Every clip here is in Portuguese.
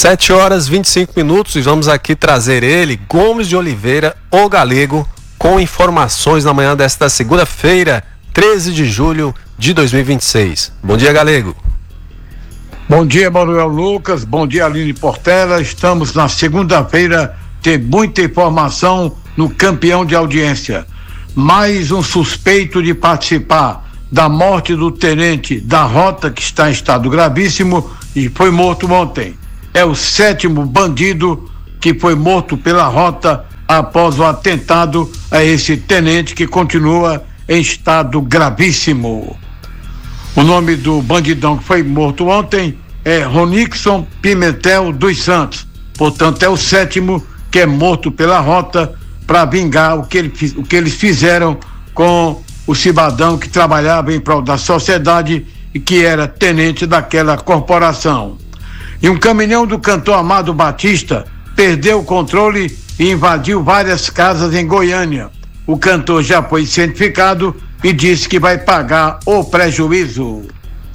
7h25 e vamos aqui trazer ele, Gomes de Oliveira, o Galego, com informações na manhã desta segunda-feira, 13 de julho de 2026. Bom dia, Galego. Bom dia, Manuel Lucas, bom dia, Aline Portela. Estamos na segunda-feira, tem muita informação no campeão de audiência. Mais um suspeito de participar da morte do tenente da rota, que está em estado gravíssimo e foi morto ontem. É o 7º bandido que foi morto pela rota após o atentado a esse tenente que continua em estado gravíssimo. O nome do bandidão que foi morto ontem é Ronixon Pimentel dos Santos. Portanto, é o 7º que é morto pela rota para vingar o que eles fizeram com o cidadão que trabalhava em prol da sociedade e que era tenente daquela corporação. E um caminhão do cantor Amado Batista perdeu o controle e invadiu várias casas em Goiânia. O cantor já foi cientificado e disse que vai pagar o prejuízo.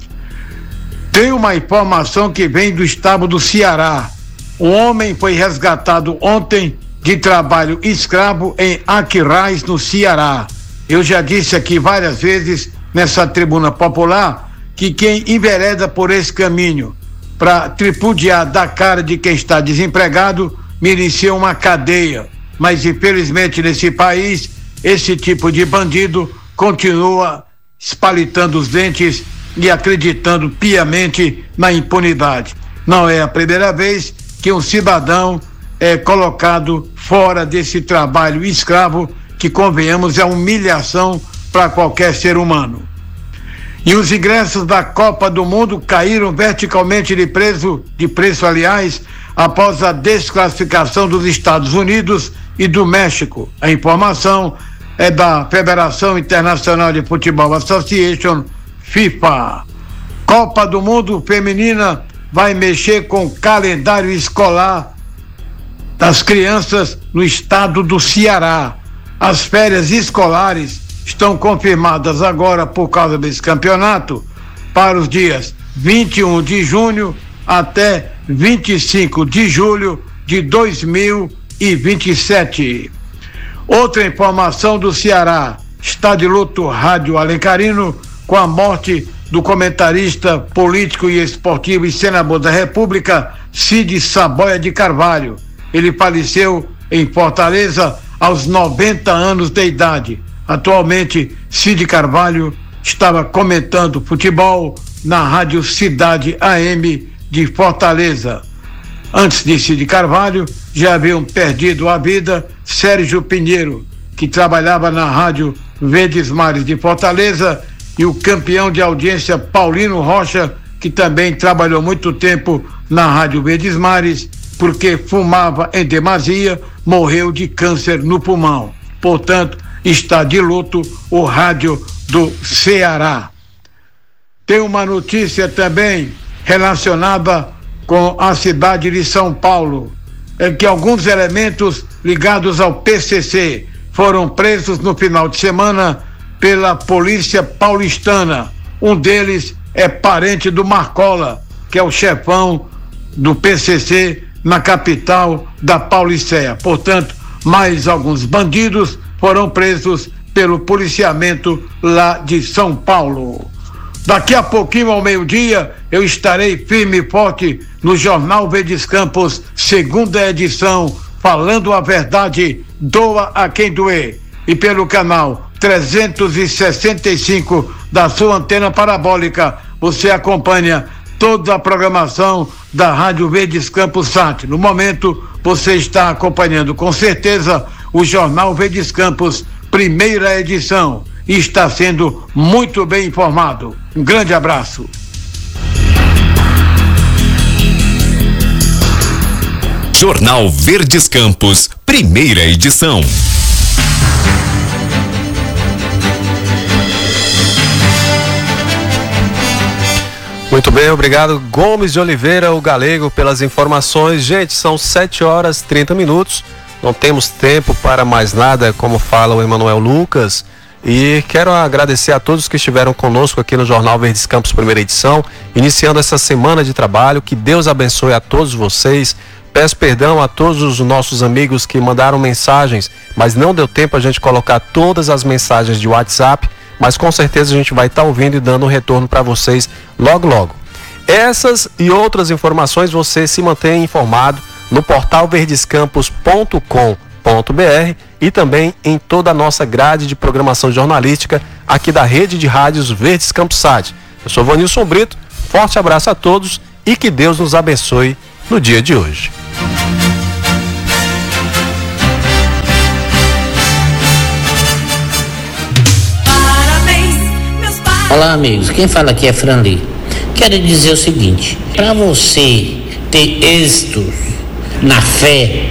Tem uma informação que vem do estado do Ceará. Um homem foi resgatado ontem de trabalho escravo em Aquiraz, no Ceará. Eu já disse aqui várias vezes nessa tribuna popular que quem envereda por esse caminho para tripudiar da cara de quem está desempregado merecia uma cadeia. Mas infelizmente nesse país esse tipo de bandido continua espalitando os dentes e acreditando piamente na impunidade. Não é a primeira vez que um cidadão é colocado fora desse trabalho escravo, que, convenhamos, é humilhação para qualquer ser humano. E os ingressos da Copa do Mundo caíram verticalmente de preço, aliás, após a desclassificação dos Estados Unidos e do México. A informação é da Federação Internacional de Futebol Association, FIFA. Copa do Mundo Feminina vai mexer com o calendário escolar das crianças no estado do Ceará. As férias escolares estão confirmadas agora por causa desse campeonato para os dias 21 de junho até 25 de julho de 2027. Outra informação do Ceará: está de luto Rádio Alencarino com a morte do comentarista político e esportivo e senador da República, Cid Saboia de Carvalho. Ele faleceu em Fortaleza aos 90 anos de idade. Atualmente, Cid Carvalho estava comentando futebol na Rádio Cidade AM de Fortaleza. Antes de Cid Carvalho, já haviam perdido a vida Sérgio Pinheiro, que trabalhava na Rádio Verdes Mares de Fortaleza, e o campeão de audiência Paulino Rocha, que também trabalhou muito tempo na Rádio Verdes Mares, porque fumava em demasia, morreu de câncer no pulmão. Portanto, está de luto o rádio do Ceará. Tem uma notícia também relacionada com a cidade de São Paulo, é que alguns elementos ligados ao PCC foram presos no final de semana pela polícia paulistana. Um deles é parente do Marcola, que é o chefão do PCC na capital da Pauliceia. Portanto, mais alguns bandidos foram presos pelo policiamento lá de São Paulo. Daqui a pouquinho, ao meio-dia, eu estarei firme e forte no Jornal Verdes Campos, segunda edição, falando a verdade, doa a quem doer. E pelo canal 365 da sua antena parabólica, você acompanha toda a programação da Rádio Verdes Campos SAT. No momento, você está acompanhando com certeza o Jornal Verdes Campos, primeira edição, e está sendo muito bem informado. Um grande abraço. Jornal Verdes Campos, primeira edição. Muito bem, obrigado Gomes de Oliveira, o Galego, pelas informações. Gente, são 7h30. Não temos tempo para mais nada, como fala o Emanuel Lucas. E quero agradecer a todos que estiveram conosco aqui no Jornal Verdes Campos, primeira edição, iniciando essa semana de trabalho. Que Deus abençoe a todos vocês. Peço perdão a todos os nossos amigos que mandaram mensagens, mas não deu tempo a gente colocar todas as mensagens de WhatsApp, mas com certeza a gente vai estar ouvindo e dando um retorno para vocês logo logo. Essas e outras informações você se mantém informado no portal verdescampos.com.br e também em toda a nossa grade de programação jornalística aqui da rede de rádios Verdes Campos SAD. Eu sou Vanilson Brito, forte abraço a todos e que Deus nos abençoe no dia de hoje. Olá, amigos, quem fala aqui é Franli. Quero dizer o seguinte: para você ter êxito na fé,